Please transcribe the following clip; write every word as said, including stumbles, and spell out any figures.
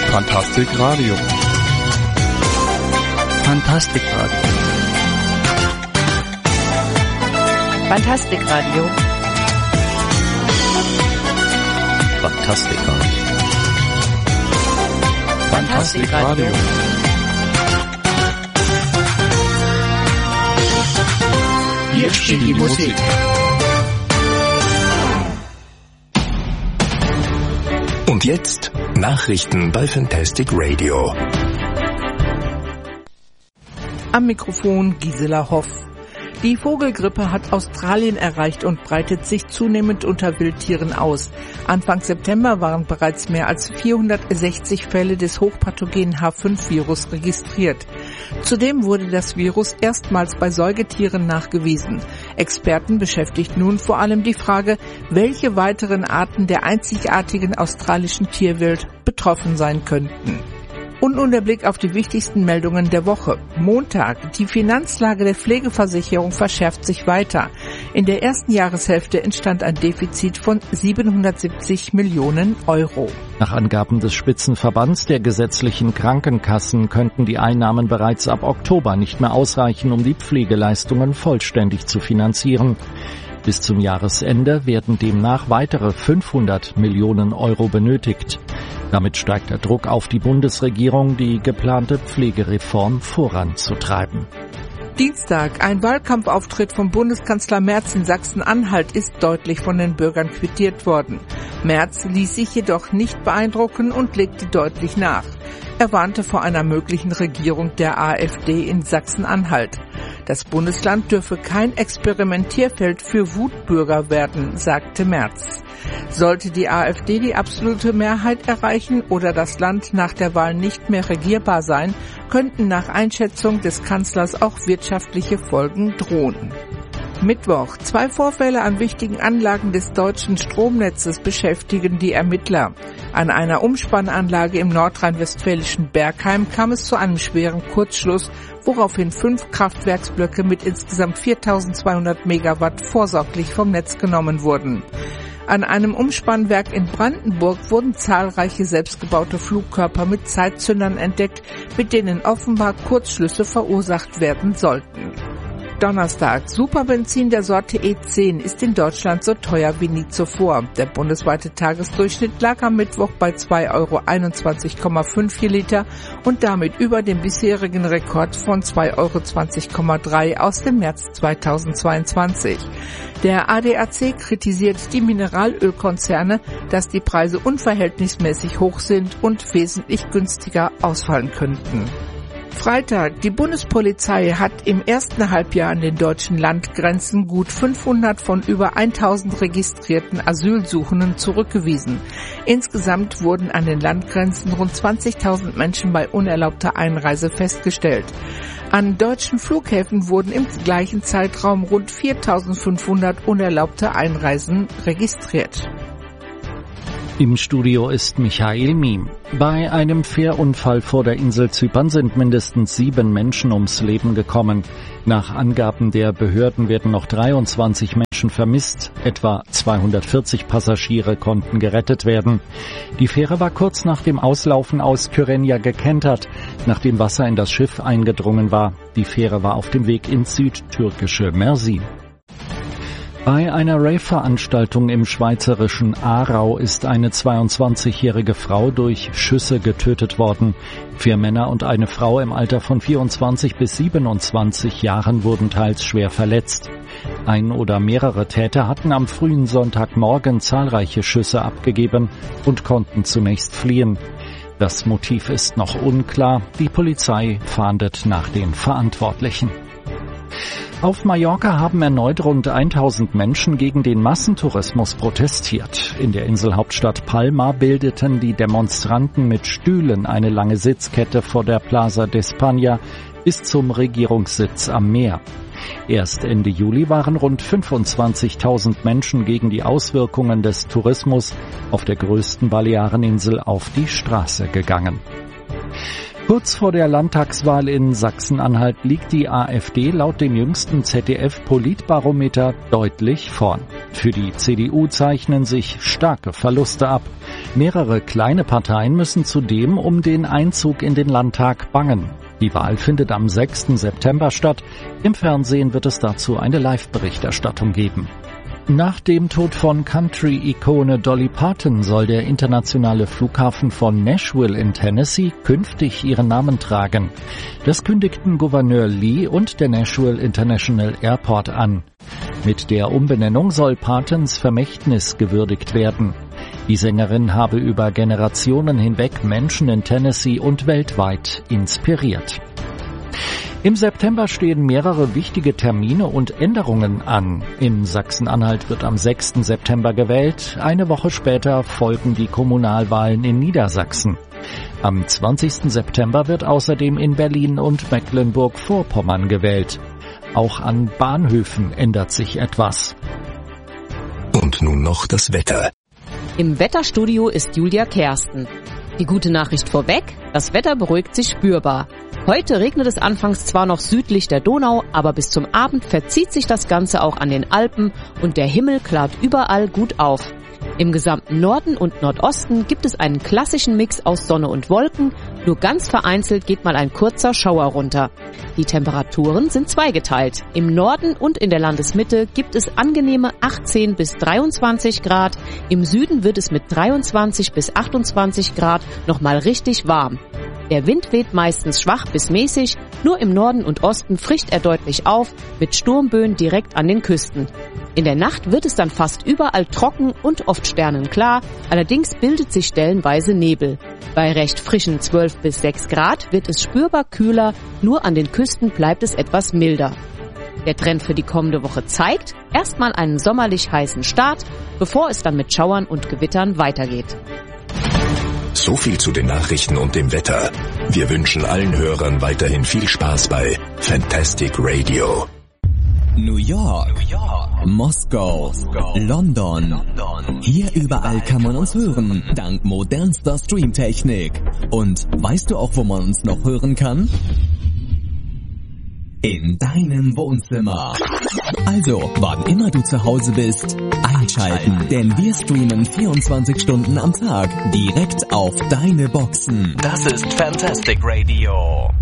Fantastik Radio. Fantastik Radio. Fantastik Radio. Fantastik Radio. Fantastik Radio. Hier spielt die Musik. Und jetzt Nachrichten bei Fantastic Radio. Am Mikrofon Gisela Hoff. Die Vogelgrippe hat Australien erreicht und breitet sich zunehmend unter Wildtieren aus. Anfang September waren bereits mehr als vierhundertsechzig Fälle des hochpathogenen H fünf Virus registriert. Zudem wurde das Virus erstmals bei Säugetieren nachgewiesen. Experten beschäftigt nun vor allem die Frage, welche weiteren Arten der einzigartigen australischen Tierwelt betroffen sein könnten. Und nun der Blick auf die wichtigsten Meldungen der Woche. Montag. Die Finanzlage der Pflegeversicherung verschärft sich weiter. In der ersten Jahreshälfte entstand ein Defizit von siebenhundertsiebzig Millionen Euro. Nach Angaben des Spitzenverbands der gesetzlichen Krankenkassen könnten die Einnahmen bereits ab Oktober nicht mehr ausreichen, um die Pflegeleistungen vollständig zu finanzieren. Bis zum Jahresende werden demnach weitere fünfhundert Millionen Euro benötigt. Damit steigt der Druck auf die Bundesregierung, die geplante Pflegereform voranzutreiben. Dienstag. Ein Wahlkampfauftritt von Bundeskanzler Merz in Sachsen-Anhalt ist deutlich von den Bürgern quittiert worden. Merz ließ sich jedoch nicht beeindrucken und legte deutlich nach. Er warnte vor einer möglichen Regierung der AfD in Sachsen-Anhalt. Das Bundesland dürfe kein Experimentierfeld für Wutbürger werden, sagte Merz. Sollte die AfD die absolute Mehrheit erreichen oder das Land nach der Wahl nicht mehr regierbar sein, könnten nach Einschätzung des Kanzlers auch wirtschaftliche Folgen drohen. Mittwoch. Zwei Vorfälle an wichtigen Anlagen des deutschen Stromnetzes beschäftigen die Ermittler. An einer Umspannanlage im nordrhein-westfälischen Bergheim kam es zu einem schweren Kurzschluss, woraufhin fünf Kraftwerksblöcke mit insgesamt viertausendzweihundert Megawatt vorsorglich vom Netz genommen wurden. An einem Umspannwerk in Brandenburg wurden zahlreiche selbstgebaute Flugkörper mit Zeitzündern entdeckt, mit denen offenbar Kurzschlüsse verursacht werden sollten. Donnerstag. Superbenzin der Sorte E zehn ist in Deutschland so teuer wie nie zuvor. Der bundesweite Tagesdurchschnitt lag am Mittwoch bei zwei Euro einundzwanzig Komma fünf je Liter und damit über dem bisherigen Rekord von zwei Euro zwanzig Komma drei aus dem März zweitausendzweiundzwanzig. Der A D A C kritisiert die Mineralölkonzerne, dass die Preise unverhältnismäßig hoch sind und wesentlich günstiger ausfallen könnten. Freitag. Die Bundespolizei hat im ersten Halbjahr an den deutschen Landgrenzen gut fünfhundert von über tausend registrierten Asylsuchenden zurückgewiesen. Insgesamt wurden an den Landgrenzen rund zwanzigtausend Menschen bei unerlaubter Einreise festgestellt. An deutschen Flughäfen wurden im gleichen Zeitraum rund viertausendfünfhundert unerlaubte Einreisen registriert. Im Studio ist Michael Miem. Bei einem Fährunfall vor der Insel Zypern sind mindestens sieben Menschen ums Leben gekommen. Nach Angaben der Behörden werden noch dreiundzwanzig Menschen vermisst. Etwa zweihundertvierzig Passagiere konnten gerettet werden. Die Fähre war kurz nach dem Auslaufen aus Kyrenia gekentert, nachdem Wasser in das Schiff eingedrungen war. Die Fähre war auf dem Weg ins südtürkische Mersin. Bei einer Rave-Veranstaltung im schweizerischen Aarau ist eine zweiundzwanzigjährige Frau durch Schüsse getötet worden. Vier Männer und eine Frau im Alter von vierundzwanzig bis siebenundzwanzig Jahren wurden teils schwer verletzt. Ein oder mehrere Täter hatten am frühen Sonntagmorgen zahlreiche Schüsse abgegeben und konnten zunächst fliehen. Das Motiv ist noch unklar. Die Polizei fahndet nach den Verantwortlichen. Auf Mallorca haben erneut rund tausend Menschen gegen den Massentourismus protestiert. In der Inselhauptstadt Palma bildeten die Demonstranten mit Stühlen eine lange Sitzkette vor der Plaza de España bis zum Regierungssitz am Meer. Erst Ende Juli waren rund fünfundzwanzigtausend Menschen gegen die Auswirkungen des Tourismus auf der größten Baleareninsel auf die Straße gegangen. Kurz vor der Landtagswahl in Sachsen-Anhalt liegt die AfD laut dem jüngsten Z D F-Politbarometer deutlich vorn. Für die C D U zeichnen sich starke Verluste ab. Mehrere kleine Parteien müssen zudem um den Einzug in den Landtag bangen. Die Wahl findet am sechsten September statt. Im Fernsehen wird es dazu eine Live-Berichterstattung geben. Nach dem Tod von Country-Ikone Dolly Parton soll der internationale Flughafen von Nashville in Tennessee künftig ihren Namen tragen. Das kündigten Gouverneur Lee und der Nashville International Airport an. Mit der Umbenennung soll Partons Vermächtnis gewürdigt werden. Die Sängerin habe über Generationen hinweg Menschen in Tennessee und weltweit inspiriert. Im September stehen mehrere wichtige Termine und Änderungen an. In Sachsen-Anhalt wird am sechsten September gewählt. Eine Woche später folgen die Kommunalwahlen in Niedersachsen. Am zwanzigsten September wird außerdem in Berlin und Mecklenburg-Vorpommern gewählt. Auch an Bahnhöfen ändert sich etwas. Und nun noch das Wetter. Im Wetterstudio ist Julia Kersten. Die gute Nachricht vorweg, das Wetter beruhigt sich spürbar. Heute regnet es anfangs zwar noch südlich der Donau, aber bis zum Abend verzieht sich das Ganze auch an den Alpen und der Himmel klart überall gut auf. Im gesamten Norden und Nordosten gibt es einen klassischen Mix aus Sonne und Wolken, nur ganz vereinzelt geht mal ein kurzer Schauer runter. Die Temperaturen sind zweigeteilt. Im Norden und in der Landesmitte gibt es angenehme achtzehn bis dreiundzwanzig Grad, im Süden wird es mit dreiundzwanzig bis achtundzwanzig Grad nochmal richtig warm. Der Wind weht meistens schwach bis mäßig, nur im Norden und Osten frischt er deutlich auf, mit Sturmböen direkt an den Küsten. In der Nacht wird es dann fast überall trocken und oft sternenklar, allerdings bildet sich stellenweise Nebel. Bei recht frischen zwölf bis sechs Grad wird es spürbar kühler, nur an den Küsten bleibt es etwas milder. Der Trend für die kommende Woche zeigt erstmal einen sommerlich heißen Start, bevor es dann mit Schauern und Gewittern weitergeht. So viel zu den Nachrichten und dem Wetter. Wir wünschen allen Hörern weiterhin viel Spaß bei Fantastic Radio. New York, New York. Moskau, Moskau. London. London. Hier überall kann man uns hören, dank modernster Streamtechnik. Und weißt du auch, wo man uns noch hören kann? In deinem Wohnzimmer. Also, wann immer du zu Hause bist, einschalten, denn wir streamen vierundzwanzig Stunden am Tag direkt auf deine Boxen. Das ist Fantastic Radio.